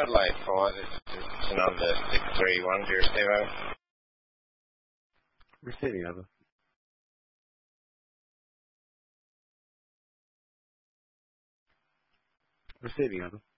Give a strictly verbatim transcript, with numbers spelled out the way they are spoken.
Adelaide four, this is number six three one zero zero. Receiving over. Receiving over.